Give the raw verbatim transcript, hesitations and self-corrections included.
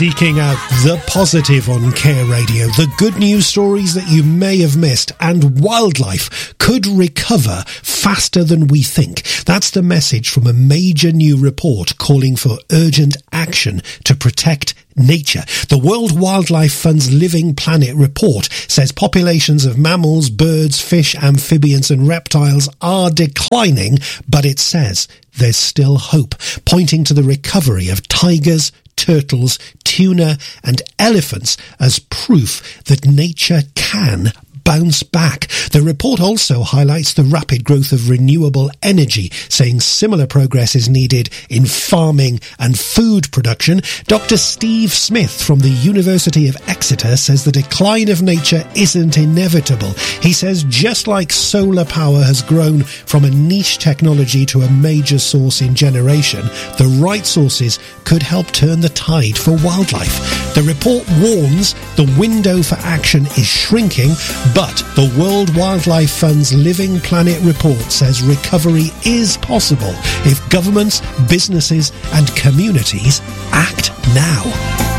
Seeking out the positive on Care Radio, the good news stories that you may have missed, and wildlife could recover faster than we think. That's the message from a major new report calling for urgent action to protect nature. The World Wildlife Fund's Living Planet report says populations of mammals, birds, fish, amphibians and reptiles are declining, but it says there's still hope, pointing to the recovery of tigers, turtles, tuna and elephants as proof that nature can bounce back. The report also highlights the rapid growth of renewable energy, saying similar progress is needed in farming and food production. Doctor Steve Smith from the University of Exeter says the decline of nature isn't inevitable. He says just like solar power has grown from a niche technology to a major source in generation, the right sources could help turn the tide for wildlife. The report warns the window for action is shrinking, but the World Wildlife Fund's Living Planet report says recovery is possible if governments, businesses and communities act now.